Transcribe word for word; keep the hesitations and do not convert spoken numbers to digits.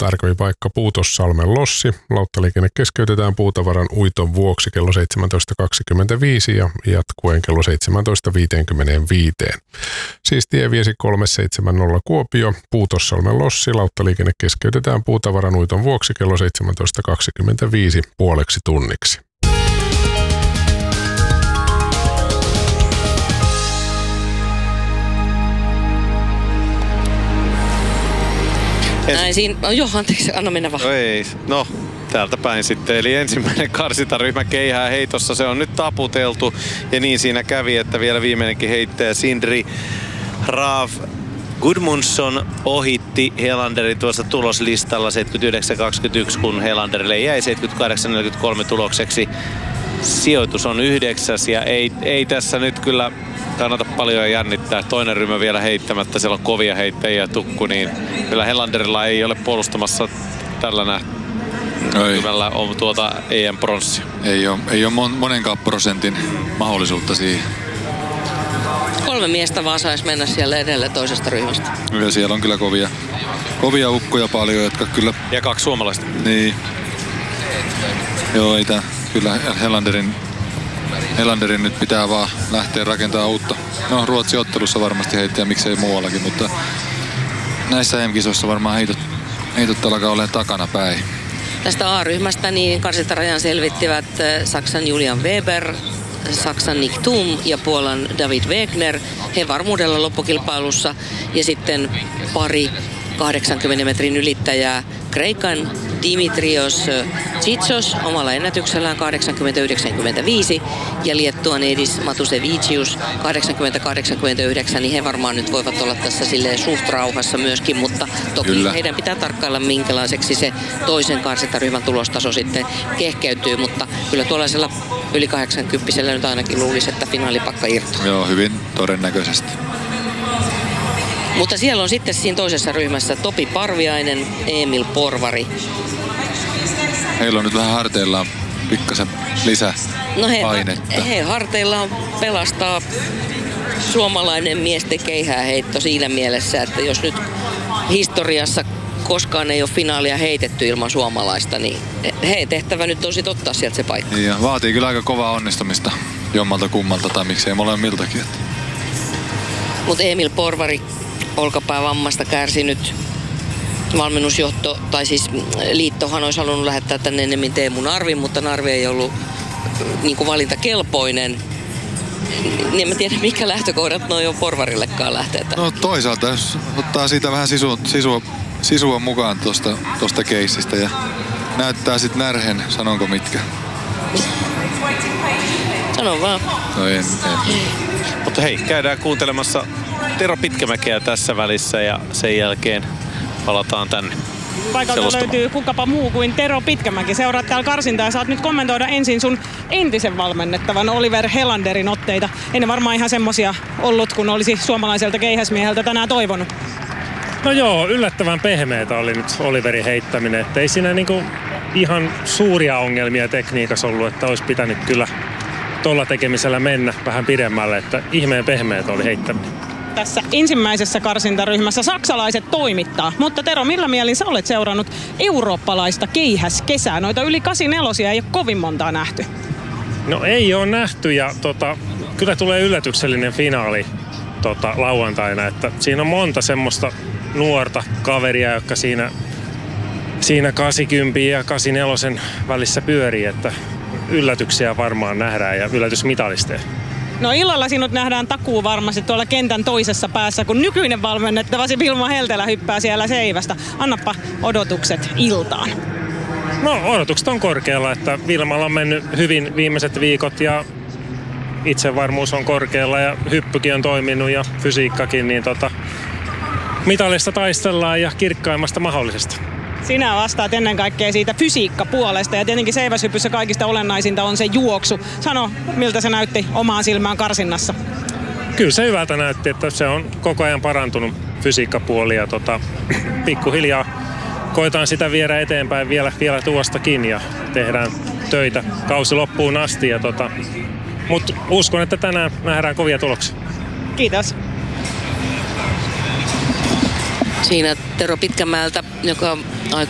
Tarkoipaikka Puutossalmen lossi. Lauttaliikenne keskeytetään puutavaran uiton vuoksi kello seitsemäntoista kaksikymmentäviisi ja jatkuen kello seitsemäntoista viisikymmentäviisi. Siis tieviesi kolme seitsemän nolla Kuopio, Puutossalmen lossi. Lauttaliikenne keskeytetään puutavaran uiton vuoksi kello seitsemäntoista kaksikymmentäviisi puoleksi tunniksi. Näin siinä, no joo, anteeksi, anna mennä vaan. No ei, no täältä päin sitten. Eli ensimmäinen karsintaryhmä keihää heitossa, se on nyt taputeltu. Ja niin siinä kävi, että vielä viimeinenkin heittäjä Sindri Raaf Gudmundsson ohitti Helanderin tuossa tuloslistalla seitsemänkymmentäyhdeksän kaksikymmentäyksi, kun Helanderille jäi seitsemänkymmentäkahdeksan neljäkymmentäkolme tulokseksi. Sijoitus on yhdeksäs ja ei, ei tässä nyt kyllä kannata paljon jännittää. Toinen ryhmä vielä heittämättä, siellä on kovia heittäjiä tukku, niin kyllä Helanderilla ei ole puolustamassa tällä näkymällä on tuota E M-pronssia. Ei ole, ei ole monenkaan prosentin mahdollisuutta siihen. Kolme miestä vaan saisi mennä siellä edelle toisesta ryhmästä. Ja siellä on kyllä kovia, kovia ukkoja paljon, jotka kyllä... Ja kaksi suomalaista. Niin. Joo, ei tää. Kyllä Helanderin, Helanderin nyt pitää vaan lähteä rakentamaan uutta. No Ruotsin ottelussa varmasti heittää, miksei muuallakin, mutta näissä E M-kisoissa varmaan heitot, heitot alkaa olemaan takana päin. Tästä A-ryhmästä niin karsintarajan selvittivät Saksan Julian Weber, Saksan Nick Thum ja Puolan David Wegner. He varmuudella loppukilpailussa ja sitten pari kahdeksankymmenen metrin ylittäjää Kreikan Dimitrios Tsitsos omalla ennätyksellään kahdeksankymmentä yhdeksänkymmentäviisi ja Liettuan Edis Matusevicius kahdeksankymmentä kahdeksankymmentäyhdeksän, niin he varmaan nyt voivat olla tässä silleen suht rauhassa myöskin, mutta toki Kyllä. heidän pitää tarkkailla minkälaiseksi se toisen karsintaryhmän tulostaso sitten kehkeytyy, mutta kyllä tuollaisella yli kahdeksankymppisellä nyt ainakin luulisi, että finaalipakka irtoaa. Joo, hyvin todennäköisesti. Mutta siellä on sitten siinä toisessa ryhmässä Topi Parviainen, Emil Porvari. Heillä on nyt vähän harteillaan pikkasen lisää no he, painetta. He harteillaan pelastaa suomalainen miesten keihääheitto siinä mielessä, että jos nyt historiassa koskaan ei ole finaalia heitetty ilman suomalaista, niin he tehtävä nyt on sit ottaa sieltä se paikka. Ja vaatii kyllä aika kovaa onnistumista jommalta kummalta tai miksei molemmiltakin. Mutta Emil Porvari olkapäävammasta kärsinyt. Valmennusjohto, tai siis liittohan olisi halunnut lähettää tänne enemmän Teemu Narvin, mutta Narvi ei ollut niin kuin valintakelpoinen. Niin en mä tiedä, mikä lähtökohdat noi on Porvarillekaan lähteä. No toisaalta, jos ottaa siitä vähän sisua, sisua, sisua mukaan tosta, tosta keissistä ja näyttää sit närhen, sanonko mitkä? Sano vaan. No en, en. Mutta hei, käydään kuuntelemassa Tero Pitkämäkeä tässä välissä ja sen jälkeen palataan tänne. Paikalta löytyy kukapa muu kuin Tero Pitkämäki. Seuraat täällä karsintaa ja saat nyt kommentoida ensin sun entisen valmennettavan Oliver Helanderin otteita. Ei ne varmaan ihan semmosia ollut, kun olisi suomalaiselta keihäsmieheltä tänään toivonut. No joo, yllättävän pehmeitä oli nyt Oliverin heittäminen. Että ei siinä niinku ihan suuria ongelmia tekniikassa ollut, että olisi pitänyt kyllä tuolla tekemisellä mennä vähän pidemmälle, että ihmeen pehmeitä oli heittäminen. Tässä ensimmäisessä karsintaryhmässä saksalaiset toimittaa. Mutta Tero, millä mielin sä olet seurannut eurooppalaista keihäskesää? Noita yli kahdeksankymmentäneljä ei ole kovin montaa nähty. No ei ole nähty ja tota, kyllä tulee yllätyksellinen finaali tota, lauantaina. Että siinä on monta semmoista nuorta kaveria, jotka siinä, siinä kahdeksankymmentä ja kahdeksankymmentäneljä välissä pyörii. Että yllätyksiä varmaan nähdään ja yllätysmitalisteja. No illalla sinut nähdään takuu varmasti tuolla kentän toisessa päässä, kun nykyinen valmennettavasi Vilma Heltelä hyppää siellä seivästä. Annappa odotukset iltaan. No odotukset on korkealla, että Vilmalla on mennyt hyvin viimeiset viikot ja itsevarmuus on korkealla ja hyppykin on toiminut ja fysiikkakin, niin tota, mitalista taistellaan ja kirkkaimmasta mahdollisesta. Sinä vastaat ennen kaikkea siitä fysiikkapuolesta ja tietenkin seiväshypyssä kaikista olennaisinta on se juoksu. Sano, miltä se näytti omaan silmään karsinnassa? Kyllä se hyvältä näytti, että se on koko ajan parantunut fysiikkapuoli ja tota, pikkuhiljaa koetaan sitä viedä eteenpäin vielä, vielä tuostakin ja tehdään töitä kausi loppuun asti. Ja tota, mutta uskon, että tänään nähdään kovia tuloksia. Kiitos. Siinä Tero Pitkämäeltä, joka